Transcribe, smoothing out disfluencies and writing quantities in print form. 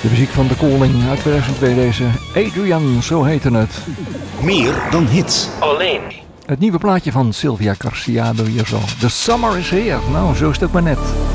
De muziek van De Koning uit 2002 deze. Adrian, zo heette het. Meer dan hits. Alleen. Het nieuwe plaatje van Sylvia Garcia wil je zo. The summer is here. Nou, zo is het ook maar net.